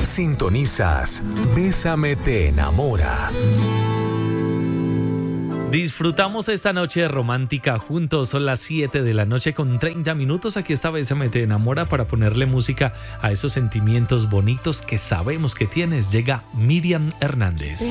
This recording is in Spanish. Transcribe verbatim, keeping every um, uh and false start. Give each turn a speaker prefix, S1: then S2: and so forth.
S1: Sintonizas Bésame te enamora.
S2: Disfrutamos esta noche romántica juntos. Son las siete de la noche con treinta minutos. Aquí está Bésame te enamora para ponerle música a esos sentimientos bonitos que sabemos que tienes. Llega Miriam Hernández.